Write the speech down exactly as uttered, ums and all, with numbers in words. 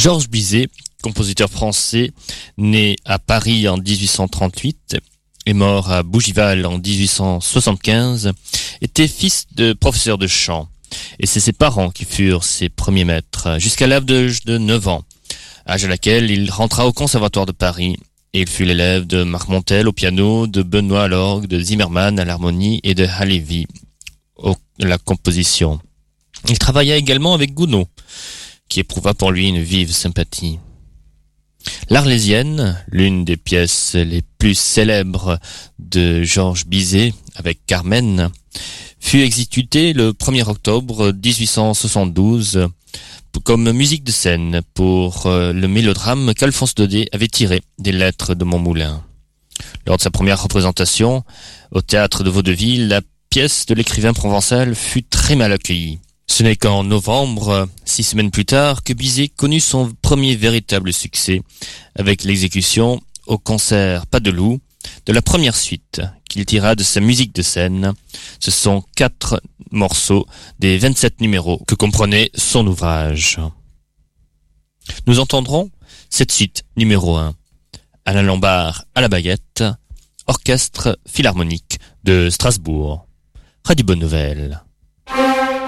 Georges Bizet, compositeur français, né à Paris en dix-huit cent trente-huit et mort à Bougival en dix-huit cent soixante-quinze, était fils de professeur de chant. Et c'est ses parents qui furent ses premiers maîtres, jusqu'à l'âge de, de neuf ans, âge à laquelle il rentra au Conservatoire de Paris. Et il fut l'élève de Marc Montel au piano, de Benoît à l'orgue, de Zimmermann à l'harmonie et de Halévy à la composition. Il travailla également avec Gounod, qui éprouva pour lui une vive sympathie. L'Arlésienne, l'une des pièces les plus célèbres de Georges Bizet avec Carmen, fut exécutée le premier octobre dix-huit cent soixante-douze comme musique de scène pour le mélodrame qu'Alphonse Daudet avait tiré des lettres de Montmoulin. Lors de sa première représentation au théâtre de Vaudeville, la pièce de l'écrivain provençal fut très mal accueillie. Ce n'est qu'en novembre, six semaines plus tard, que Bizet connut son premier véritable succès avec l'exécution au concert Pas de loup de la première suite qu'il tira de sa musique de scène. Ce sont quatre morceaux des vingt-sept numéros que comprenait son ouvrage. Nous entendrons cette suite numéro un. Alain Lombard à la baguette, orchestre philharmonique de Strasbourg. Radio Bonne Nouvelle.